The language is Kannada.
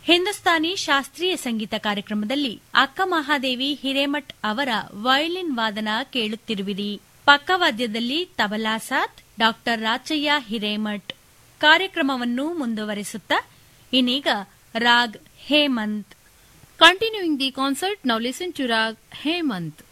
ಹಿಂದೂಸ್ತಾನಿ ಶಾಸ್ತ್ರೀಯ ಸಂಗೀತ ಕಾರ್ಯಕ್ರಮದಲ್ಲಿ ಅಕ್ಕ ಮಹಾದೇವಿ ಹಿರೇಮಠ್ ಅವರ ವಯಲಿನ್ ವಾದನ ಕೇಳುತ್ತಿರುವಿರಿ. ಪಕ್ಕವಾದ್ಯದಲ್ಲಿ ತಬಲಾ ಸಾಥ್ ಡಾ ರಾಚಯ್ಯ ಹಿರೇಮಠ್. ಕಾರ್ಯಕ್ರಮವನ್ನು ಮುಂದುವರಿಸುತ್ತಾ ಇನ್ನೀಗ raag Hemant. Continuing the concert, now listen to Rag Hemant.